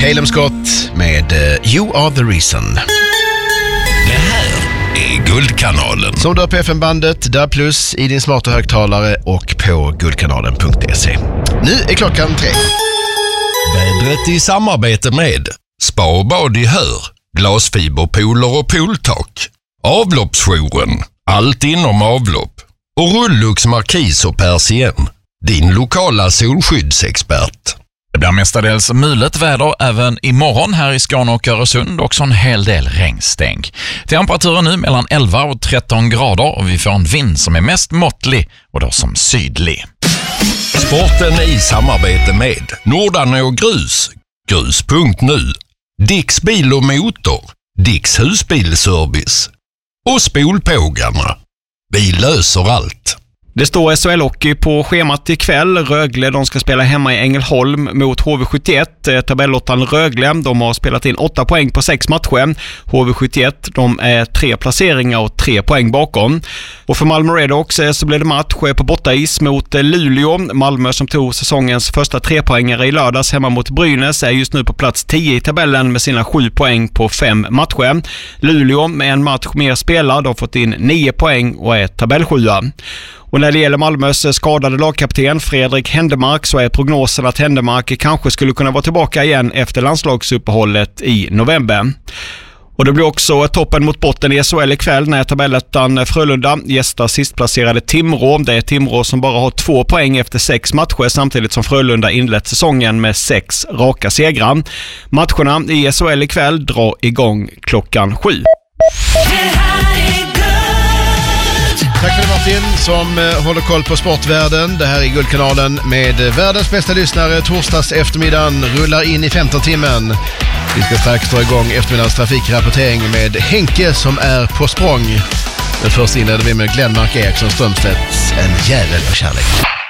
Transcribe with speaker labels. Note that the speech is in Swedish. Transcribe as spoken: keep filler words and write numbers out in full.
Speaker 1: Caleb Scott med uh, You Are The Reason.
Speaker 2: Det här är Guldkanalen.
Speaker 1: Som du har på F M-bandet, där plus i din smarta högtalare och på guldkanalen punkt se. Nu är klockan tre.
Speaker 2: Vädret i samarbete med Spa och bad i Hör, glasfiberpooler och pooltak, Avloppsjouren, allt inom avlopp och Rullux Markis och Persien, din lokala solskyddsexpert.
Speaker 3: Det blir mestadels mulet väder även imorgon här i Skåne och Öresund, också en hel del regnstänk. Temperaturen nu mellan elva och tretton grader och vi får en vind som är mest måttlig och då som sydlig.
Speaker 2: Sporten i samarbete med Nordanå Grus, grus punkt nu, Dicks bil och motor, Dicks husbilservice och Spolpågarna. Vi löser allt.
Speaker 4: Det står S H L-hockey på schemat ikväll. Rögle, de ska spela hemma i Ängelholm mot H V sjuttioett. Tabellottan Rögle, de har spelat in åtta poäng på sex matcher. H V sjuttioett, de är tre placeringar och tre poäng bakom. Och för Malmö Redhawks så blev det match på bortais mot Luleå. Malmö som tog säsongens första tre poängare i lördags hemma mot Brynäs är just nu på plats tio i tabellen med sina sju poäng på fem matcher. Luleå med en match mer spelad har fått in nio poäng och är tabellsjua. Och när det gäller Malmös skadade lagkapten Fredrik Händemark så är prognosen att Händemark kanske skulle kunna vara tillbaka igen efter landslagsuppehållet i november. Och det blir också toppen mot botten i S H L ikväll när tabellettan Frölunda gästar sistplacerade Timrå. Det är Timrå som bara har två poäng efter sex matcher samtidigt som Frölunda inlett säsongen med sex raka segrar. Matcherna i S H L ikväll drar igång klockan sju.
Speaker 1: Tack för det Martin som eh, håller koll på sportvärlden. Det här är Guldkanalen med världens bästa lyssnare. Torsdags eftermiddagen rullar in i femton timmen. Vi ska strax dra igång eftermiddagens trafikrapportering med Henke som är på språng. Men först inledde vi med Glenmark Eriksson Strömstedts En jävel på kärlek.